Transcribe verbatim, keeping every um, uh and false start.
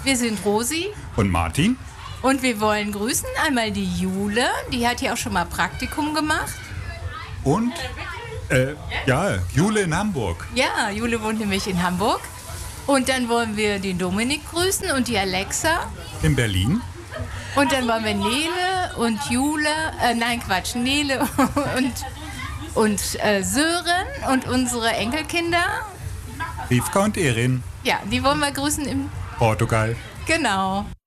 Wir sind Rosi. Und Martin. Und wir wollen grüßen einmal die Jule, die hat hier auch schon mal Praktikum gemacht. Und, äh, ja, Jule in Hamburg. Ja, Jule wohnt nämlich in Hamburg. Und dann wollen wir den Dominik grüßen und die Alexa. In Berlin. Und dann wollen wir Nele und Jule, äh, nein Quatsch, Nele und, und äh, Sören und unsere Enkelkinder. Rivka und Erin. Ja, die wollen wir grüßen im... Portugal. Genau.